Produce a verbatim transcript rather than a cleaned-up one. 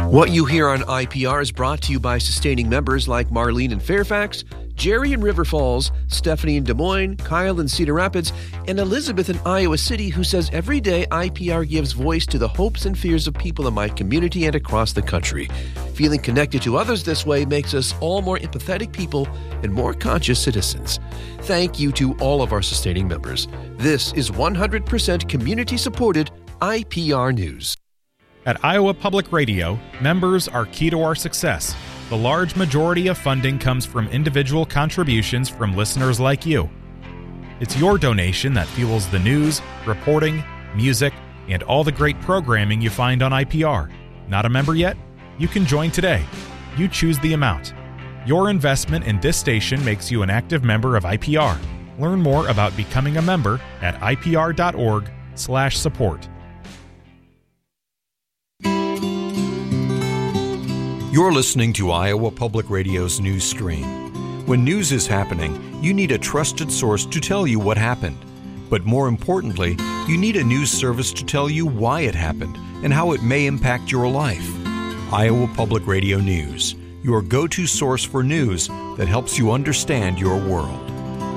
What you hear on I P R is brought to you by sustaining members like Marlene in Fairfax, Jerry in River Falls, Stephanie in Des Moines, Kyle in Cedar Rapids, and Elizabeth in Iowa City, who says every day I P R gives voice to the hopes and fears of people in my community and across the country. Feeling connected to others this way makes us all more empathetic people and more conscious citizens. Thank you to all of our sustaining members. This is one hundred percent community-supported I P R News. At Iowa Public Radio, members are key to our success. The large majority of funding comes from individual contributions from listeners like you. It's your donation that fuels the news, reporting, music, and all the great programming you find on I P R. Not a member yet? You can join today. You choose the amount. Your investment in this station makes you an active member of I P R. Learn more about becoming a member at I P R dot org slash support. You're listening to Iowa Public Radio's news stream. When news is happening, you need a trusted source to tell you what happened. But more importantly, you need a news service to tell you why it happened and how it may impact your life. Iowa Public Radio News, your go-to source for news that helps you understand your world.